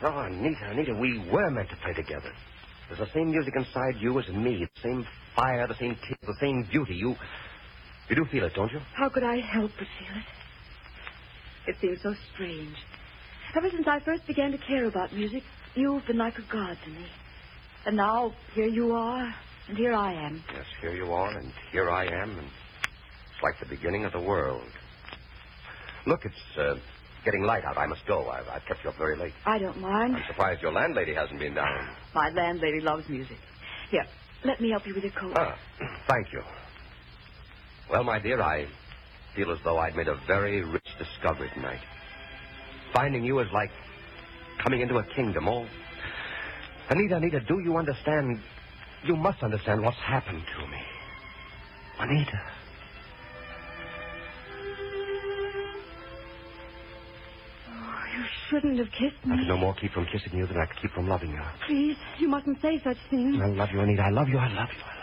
Oh, Anita, we were meant to play together. There's the same music inside you as in me. The same fire, the same kiss, the same beauty. You do feel it, don't you? How could I help but feel it? It seems so strange. Ever since I first began to care about music, you've been like a god to me. And now, here you are, and here I am. Yes, here you are, and here I am, and it's like the beginning of the world. Look, it's getting light out. I must go. I've kept you up very late. I don't mind. I'm surprised your landlady hasn't been down. My landlady loves music. Here, let me help you with your coat. Thank you. Well, my dear, I feel as though I'd made a very rich discovery tonight. Finding you is like coming into a kingdom. Oh, Anita, do you understand? You must understand what's happened to me. Anita. You shouldn't have kissed me. I could no more keep from kissing you than I could keep from loving you. Please, you mustn't say such things. I love you, Anita. I love you.